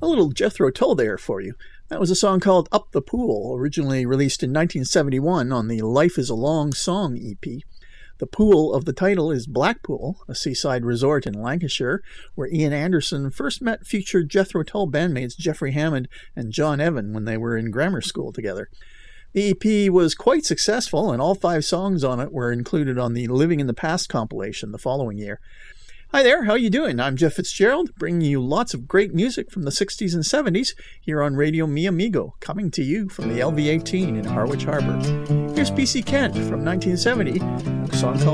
A little Jethro Tull there for you. That was a song called Up the Pool, originally released in 1971 on the Life is a Long Song EP. The pool of the title is Blackpool, a seaside resort in Lancashire, where Ian Anderson first met future Jethro Tull bandmates Jeffrey Hammond and John Evan when they were in grammar school together. The EP was quite successful, and all 5 songs on it were included on the Living in the Past compilation the following year. Hi there, how you doing? I'm Jeff Fitzgerald, bringing you lots of great music from the 60s and 70s here on Radio Mi Amigo, coming to you from the LV-18 in Harwich Harbour. Here's PC Kent from 1970, a song called